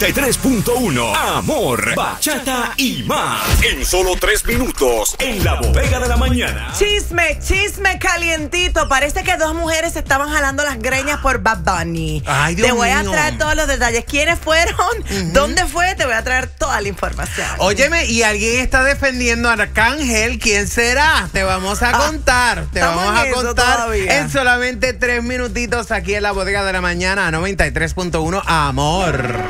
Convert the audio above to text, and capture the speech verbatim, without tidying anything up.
noventa y tres punto uno. Amor, bachata y más. En solo tres minutos, en la bodega de la mañana. Chisme, chisme calientito. Parece que dos mujeres se estaban jalando las greñas por Bad Bunny. Ay, Dios Te voy mío. a traer todos los detalles. ¿Quiénes fueron? Uh-huh. ¿Dónde fue? Te voy a traer toda la información. Óyeme, y alguien está defendiendo a Arcángel. ¿Quién será? Te vamos a Ah, contar. Te estamos vamos en a eso contar todavía. en solamente tres minutitos aquí en la bodega de la mañana, noventa y tres punto uno. Amor.